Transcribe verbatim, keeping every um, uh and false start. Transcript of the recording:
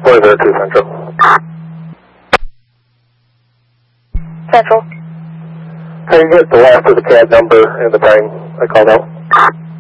four zero two Central. Central. Can you get the last of the C A D number and the time I called out?